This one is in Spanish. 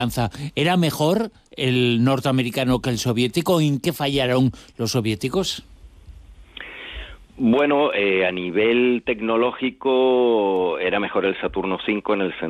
¿Era mejor el norteamericano que el soviético? ¿En qué fallaron los soviéticos? Bueno, a nivel tecnológico era mejor el Saturno V en el